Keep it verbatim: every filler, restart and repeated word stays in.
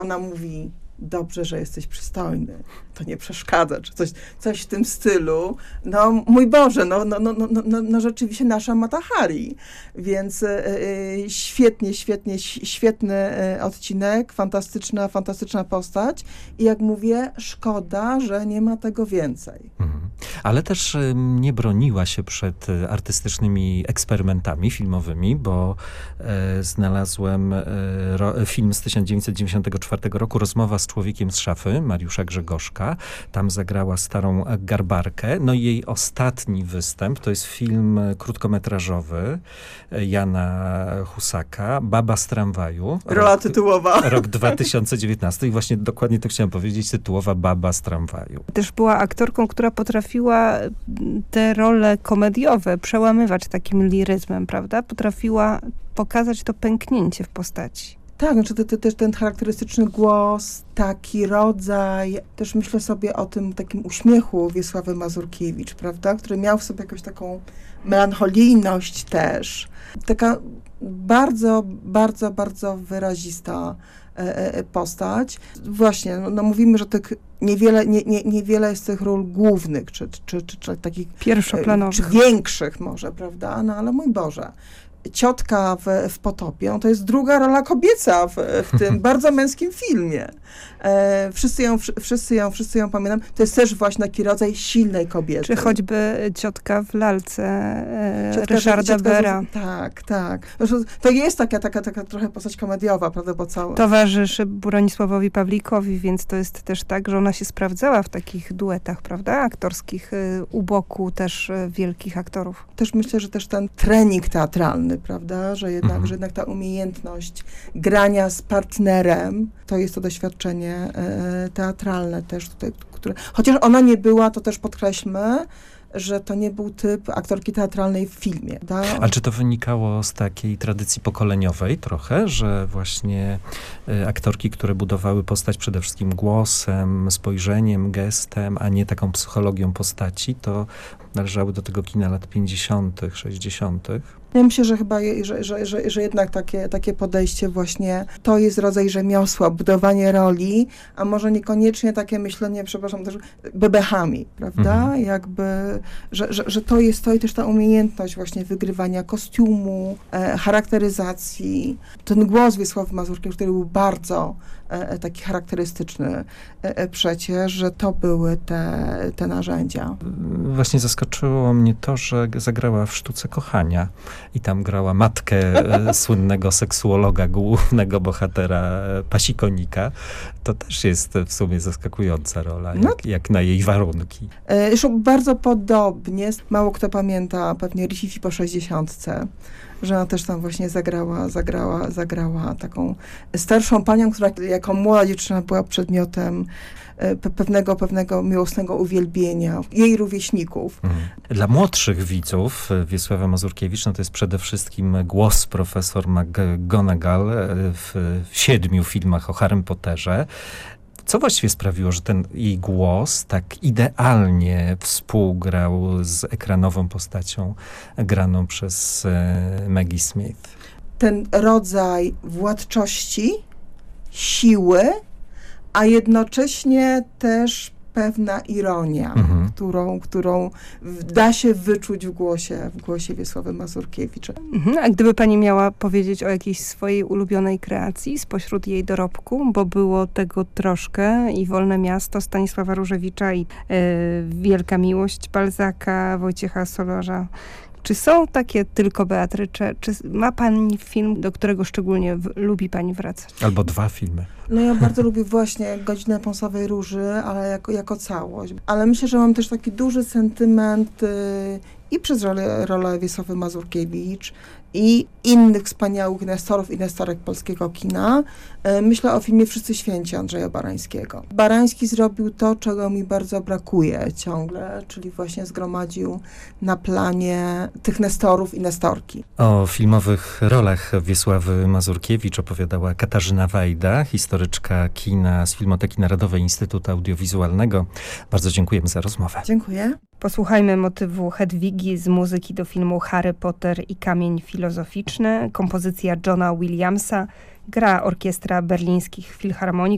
Ona mówi, dobrze, że jesteś przystojny, to nie przeszkadza, czy coś, coś w tym stylu. No, mój Boże, no, no, no, no, no, no rzeczywiście nasza Mata Hari. Więc y, y, świetnie, świetnie, świetny y, odcinek, fantastyczna, fantastyczna postać. I jak mówię, szkoda, że nie ma tego więcej. Mhm. Ale też y, nie broniła się przed y, artystycznymi eksperymentami filmowymi, bo y, znalazłem y, ro, film z tysiąc dziewięćset dziewięćdziesiątego czwartego roku, Rozmowa z człowiekiem z szafy, Mariusza Grzegorzka. Tam zagrała starą garbarkę. No i jej ostatni występ to jest film krótkometrażowy Jana Husaka, Baba z tramwaju. Rola rok, tytułowa. Rok dwa tysiące dziewiętnasty i właśnie dokładnie to chciałem powiedzieć, tytułowa Baba z tramwaju. Też była aktorką, która potrafiła te role komediowe przełamywać takim liryzmem, prawda? Potrafiła pokazać to pęknięcie w postaci. Tak, znaczy te, te, też ten charakterystyczny głos, taki rodzaj, też myślę sobie o tym takim uśmiechu Wiesławy Mazurkiewicz, prawda, który miał w sobie jakąś taką melancholijność też. Taka bardzo, bardzo, bardzo wyrazista e, e, postać. Właśnie, no, no mówimy, że tych niewiele, nie, nie, niewiele jest tych ról głównych, czy, czy, czy, czy takich Pierwszoplanowych. Czy większych może, prawda, no ale mój Boże. Ciotka w, w Potopie, no to jest druga rola kobieca w, w tym bardzo męskim filmie. E, wszyscy, ją, wszyscy, ją, wszyscy ją pamiętam. To jest też właśnie taki rodzaj silnej kobiety. Czy choćby ciotka w lalce e, Ciotka, Ryszarda ciotka, Bera. Tak, tak. Zresztą to jest taka, taka, taka trochę postać komediowa, prawda, bo cała... Towarzyszy Bronisławowi Pawlikowi, więc to jest też tak, że ona się sprawdzała w takich duetach, prawda, aktorskich, y, u boku też y, wielkich aktorów. Też myślę, że też ten trening teatralny, prawda, że jednak, Mhm. że jednak ta umiejętność grania z partnerem, to jest to doświadczenie e, teatralne też tutaj, które, chociaż ona nie była, to też podkreślmy, że to nie był typ aktorki teatralnej w filmie. Da? Ale czy to wynikało z takiej tradycji pokoleniowej trochę, że właśnie y, aktorki, które budowały postać przede wszystkim głosem, spojrzeniem, gestem, a nie taką psychologią postaci, to należały do tego kina lat pięćdziesiątych, sześćdziesiątych? Ja myślę, że chyba, je, że, że, że, że jednak takie, takie podejście właśnie, to jest rodzaj rzemiosła, budowanie roli, a może niekoniecznie takie myślenie, przepraszam, też bebechami, prawda? Mhm. Jakby, że, że, że to jest to i też ta umiejętność właśnie wygrywania kostiumu, e, charakteryzacji. Ten głos Wiesławy Mazurkiewicz, który był bardzo e, taki charakterystyczny e, przecież, że to były te, te narzędzia. Właśnie zaskoczyło mnie to, że zagrała w Sztuce kochania i tam grała matkę e, słynnego seksuologa, głównego bohatera e, Pasikonika. To też jest w sumie zaskakująca rola, jak, No. jak na jej warunki. E, Zresztą bardzo podobnie, mało kto pamięta pewnie Rififi po sześćdziesiątce, że ona też tam właśnie zagrała, zagrała, zagrała taką starszą panią, która jako młoda dziewczyna była przedmiotem e, pe- pewnego, pewnego miłosnego uwielbienia jej rówieśników. Mhm. Dla młodszych widzów e, Wiesława Mazurkiewicz, no to jest przede wszystkim głos profesor McGonagall e, w, w siedmiu filmach o Harrym Potterze. Co właściwie sprawiło, że ten jej głos tak idealnie współgrał z ekranową postacią graną przez e, Maggie Smith? Ten rodzaj władczości, siły, a jednocześnie też pewna ironia, Mhm. którą, którą w- da się wyczuć w głosie, w głosie Wiesławy Mazurkiewicz. Mhm. A gdyby pani miała powiedzieć o jakiejś swojej ulubionej kreacji spośród jej dorobku, bo było tego troszkę, i Wolne miasto Stanisława Różewicza, i e, Wielka miłość Balzaka, Wojciecha Solorza. Czy są takie tylko Beatrycze? Czy ma pani film, do którego szczególnie w, lubi pani wracać? Albo dwa filmy. No ja bardzo lubię właśnie Godzinę Pąsowej Róży, ale jako, jako całość. Ale myślę, że mam też taki duży sentyment y, i przez rolę, rolę Wiesławy Mazurkiewicz, i innych wspaniałych nestorów i nestorek polskiego kina. E, Myślę o filmie Wszyscy święci Andrzeja Barańskiego. Barański zrobił to, czego mi bardzo brakuje ciągle, czyli właśnie zgromadził na planie tych nestorów i nestorki. O filmowych rolach Wiesławy Mazurkiewicz opowiadała Katarzyna Wajda, historyczka kina z Filmoteki Narodowej Instytutu Audiowizualnego. Bardzo dziękujemy za rozmowę. Dziękuję. Posłuchajmy motywu Hedwigi z muzyki do filmu Harry Potter i Kamień Filozoficzny. Kompozycja Johna Williamsa. Gra orkiestra berlińskich filharmonik.